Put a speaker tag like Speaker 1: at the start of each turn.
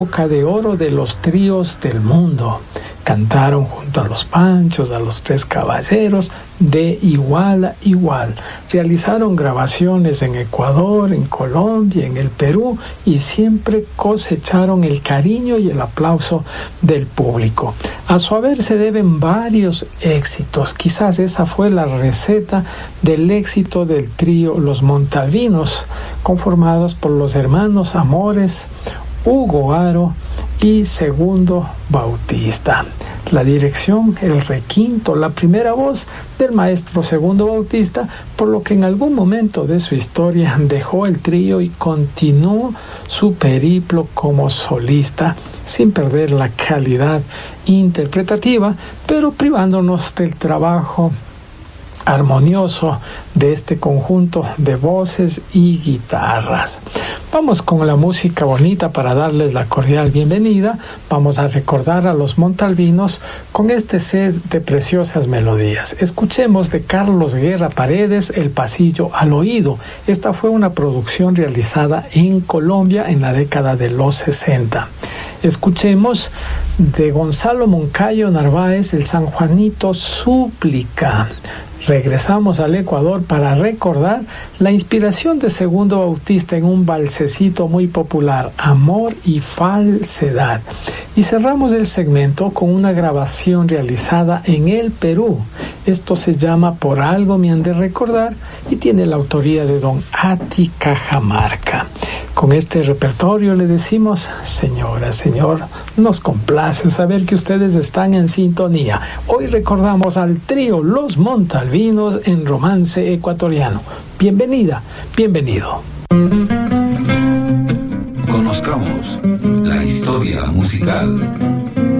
Speaker 1: época de oro de los tríos del mundo. Cantaron junto a los Panchos, a los Tres Caballeros, de igual a igual. Realizaron grabaciones en Ecuador, en Colombia, en el Perú, y siempre cosecharon el cariño y el aplauso del público. A su haber se deben varios éxitos. Quizás esa fue la receta del éxito del trío Los Montalvinos, conformados por los hermanos Amores, Hugo Aro y Segundo Bautista. La dirección, el requinto, la primera voz del maestro Segundo Bautista, por lo que en algún momento de su historia dejó el trío y continuó su periplo como solista, sin perder la calidad interpretativa, pero privándonos del trabajo armonioso de este conjunto de voces y guitarras. Vamos con la música bonita para darles la cordial bienvenida. Vamos a recordar a los Montalvinos con este set de preciosas melodías. Escuchemos de Carlos Guerra Paredes, El Pasillo al Oído. Esta fue una producción realizada en Colombia en la década de los 60. Escuchemos de Gonzalo Moncayo Narváez, El San Juanito Súplica. Regresamos al Ecuador para recordar la inspiración de Segundo Bautista en un valsecito muy popular, Amor y Falsedad. Y cerramos el segmento con una grabación realizada en el Perú. Esto se llama Por algo me han de recordar y tiene la autoría de don Ati Cajamarca. Con este repertorio le decimos, señora, señor, nos complace saber que ustedes están en sintonía. Hoy recordamos al trío Los Montalvinos en Romance Ecuatoriano. Bienvenida, bienvenido.
Speaker 2: Conozcamos la historia musical.